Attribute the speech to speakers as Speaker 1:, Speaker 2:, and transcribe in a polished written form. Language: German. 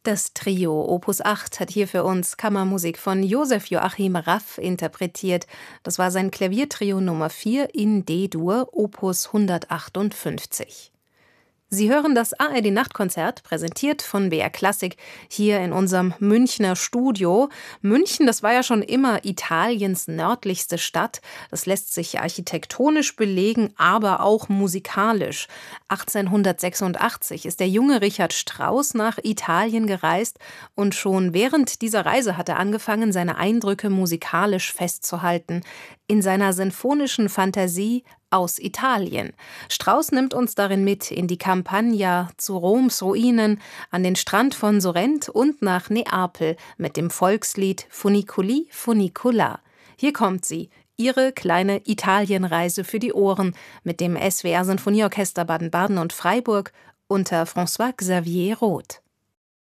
Speaker 1: Das Trio Opus 8 hat hier für uns Kammermusik von Josef Joachim Raff interpretiert. Das war sein Klaviertrio Nummer 4 in D-Dur, Opus 158. Sie hören das ARD-Nachtkonzert, präsentiert von BR Klassik, hier in unserem Münchner Studio. München, das war ja schon immer Italiens nördlichste Stadt. Das lässt sich architektonisch belegen, aber auch musikalisch. 1886 ist der junge Richard Strauss nach Italien gereist und schon während dieser Reise hat er angefangen, seine Eindrücke musikalisch festzuhalten. In seiner sinfonischen Fantasie aus Italien. Strauss nimmt uns darin mit in die Campagna, zu Roms Ruinen, an den Strand von Sorrent und nach Neapel mit dem Volkslied Funiculi Funicula. Hier kommt sie, ihre kleine Italienreise für die Ohren mit dem SWR Sinfonieorchester Baden-Baden und Freiburg unter François Xavier Roth.